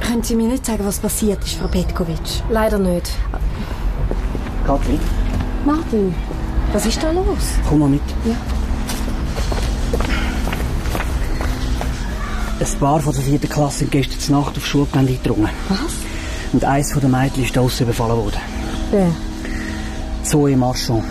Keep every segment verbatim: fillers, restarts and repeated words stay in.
Können Sie mir nicht sagen, was passiert ist, Frau Petkovic? Leider nicht. Katrin? Martin, was ist da los? Komm mal mit. Ja. Ein Paar von der vierten Klasse sind gestern Nacht aufs Schulgelände eingedrungen. Was? Und eins von den Mädchen ist draussen überfallen worden. Wer? Zoe Marchand.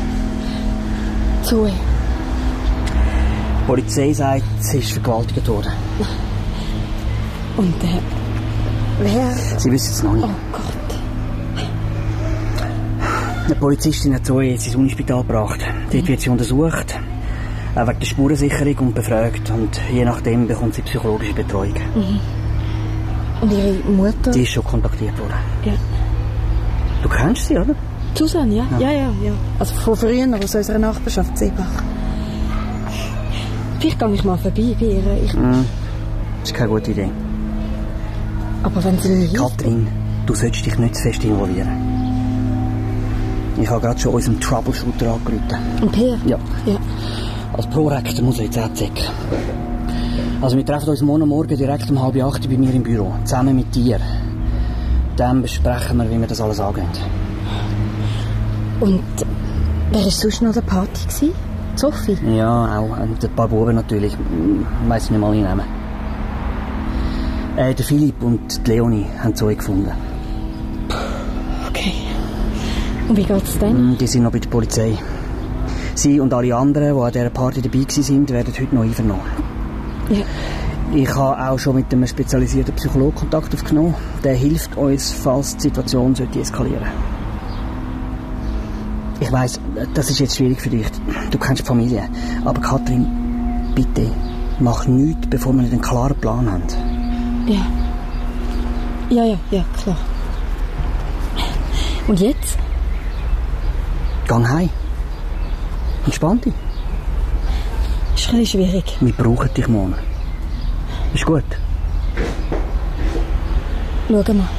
Zoe. Die Polizei sagt, sie ist vergewaltigt worden. Und äh, wer? Sie wissen es noch nicht. Oh Gott. Eine Polizistin hat Zoe jetzt ins Unispital gebracht. Dort wird sie untersucht, auch wegen der Spurensicherung und befragt. Und je nachdem bekommt sie psychologische Betreuung. Mhm. Und Ihre Mutter? Die ist schon kontaktiert worden. Ja. Du kennst sie, oder? Susanne, ja? Ja, Ja, ja, ja. Also von früher, aus unserer Nachbarschaft Seebach. Vielleicht gehe ich mal vorbei bei ihr. Ich... Mm, das ist keine gute Idee. Aber wenn sie mir Katrin, du solltest dich nicht zu fest involvieren. Ich habe gerade schon unserem Troubleshooter angerufen. Und Peer? Ja. Ja. Als Prorektor muss er jetzt auch zurück. Also wir treffen uns morgen Morgen direkt um halb acht bei mir im Büro. Zusammen mit dir. Dann besprechen wir, wie wir das alles angehen. Und wer war sonst noch an der Party gewesen? Sophie? Ja, auch. Und ein paar Buben natürlich. Ich weiss nicht mal ihren Namen. Äh, der Philipp und die Leonie haben Zoe gefunden. Okay. Und wie geht's denn? Die sind noch bei der Polizei. Sie und alle anderen, die an dieser Party dabei waren, werden heute noch einvernommen. Ja. Ich habe auch schon mit einem spezialisierten Psychologen Kontakt aufgenommen. Der hilft uns, falls die Situation sollte eskalieren. Ich weiss, das ist jetzt schwierig für dich. Du kennst die Familie. Aber Katrin, bitte, mach nichts, bevor wir nicht einen klaren Plan haben. Ja. Ja, ja, ja, klar. Und jetzt? Gang heim. Entspann dich. Ist ein bisschen schwierig. Wir brauchen dich morgen. Ist gut. Schau mal.